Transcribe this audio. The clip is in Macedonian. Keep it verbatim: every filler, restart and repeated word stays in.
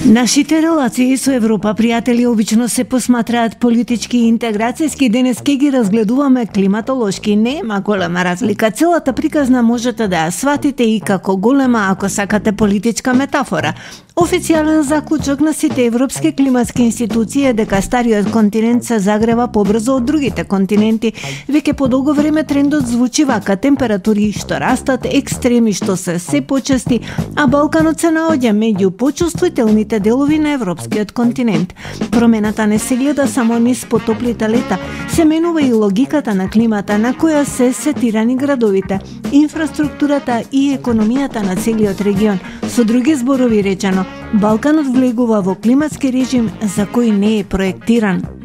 Нашите релации со Европа, пријатели, обично се посматраат политички и интеграцијски. Денес ке ги разгледуваме климатолошки. Нема голема разлика. Целата приказна можете да ја сватите и како голема, ако сакате, политичка метафора. Официјален заклучок на сите европски климатски институции е дека стариот континент се загрева побрзо од другите континенти. Веќе по долго време трендот звучи вака: температури што растат, екстреми што се се почести, а Балканот се наоѓа меѓу почувствителните делови на европскиот континент. Промената не се гледа само низ потоплите лета, се менува и логиката на климата на која се сетирани градовите, инфраструктурата и економијата на целиот регион. Со други зборови речено, Балканот влегува во климатски режим за кој не е проектиран.